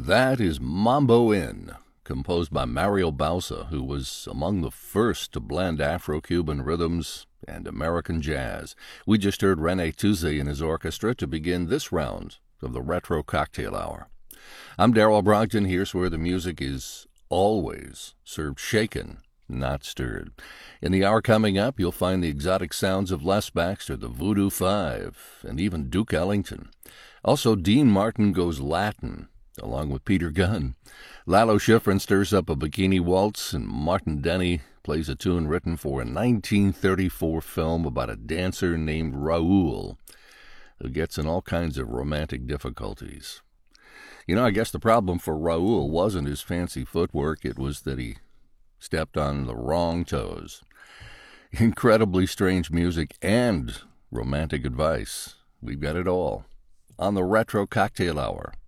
That is Mambo Inn, composed by Mario Bausa, who was among the first to blend Afro-Cuban rhythms and American jazz. We just heard Rene Tuzi and his orchestra to begin this round of the Retro Cocktail Hour. I'm Darrell Brogdon. Here's where the music is always served shaken, not stirred. In the hour coming up, you'll find the exotic sounds of Les Baxter, the Voodoo Five, and even Duke Ellington. Also, Dean Martin goes Latin, along with Peter Gunn. Lalo Schifrin stirs up a bikini waltz, and Martin Denny plays a tune written for a 1934 film about a dancer named Raoul, who gets in all kinds of romantic difficulties. You know, I guess the problem for Raoul wasn't his fancy footwork, it was that he stepped on the wrong toes. Incredibly strange music and romantic advice. We've got it all on the Retro Cocktail Hour.